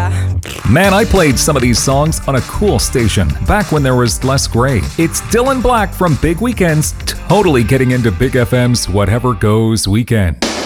Man, I played some of these songs on a cool station back when there was less gray. It's Dylan Black from Big Weekends, totally getting into Big FM's Whatever Goes Weekend.